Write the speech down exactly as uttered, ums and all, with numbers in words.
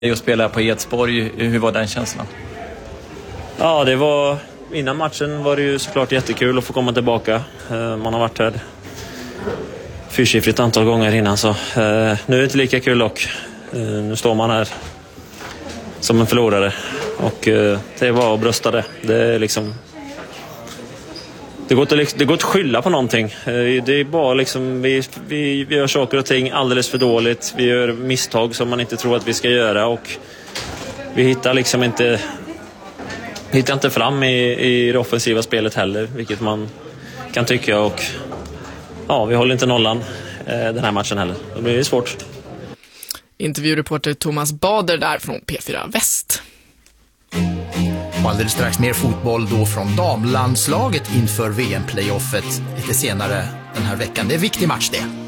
att spela på Edsborg, hur var den känslan? Ja, det var innan matchen var det ju såklart jättekul att få komma tillbaka. Man har varit här fyrsiffrigt antal gånger innan, så nu är det inte lika kul dock. Nu står man här som en förlorare och det var att brösta det. Det är liksom Det går, inte, det går inte att skylla på någonting. Det är bara liksom, vi, vi, vi gör saker och ting alldeles för dåligt. Vi gör misstag som man inte tror att vi ska göra. Och vi hittar liksom inte, hittar inte fram i, i det offensiva spelet heller. Vilket man kan tycka. Och ja, vi håller inte nollan den här matchen heller. Det blir svårt. Intervjureporter Thomas Bader där från P fyra Väst. Och alldeles strax mer fotboll då från damlandslaget inför V M-playoffet lite senare den här veckan. Det är en viktig match det.